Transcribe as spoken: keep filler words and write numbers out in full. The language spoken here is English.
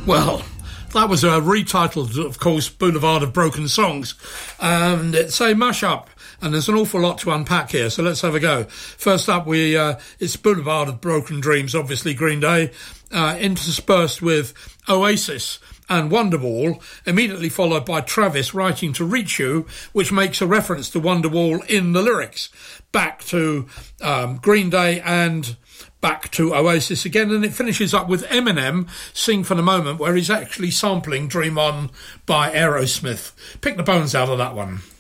Well, that was uh, retitled, of course, Boulevard of Broken Songs. And it's a mash-up, and there's an awful lot to unpack here, so let's have a go. First up, we uh, it's Boulevard of Broken Dreams, obviously Green Day, uh, interspersed with Oasis and Wonderwall, immediately followed by Travis writing To Reach You, which makes a reference to Wonderwall in the lyrics. Back to um, Green Day and back to Oasis again, and it finishes up with Eminem, Sing for the Moment, where he's actually sampling Dream On by Aerosmith. Pick the bones out of that one.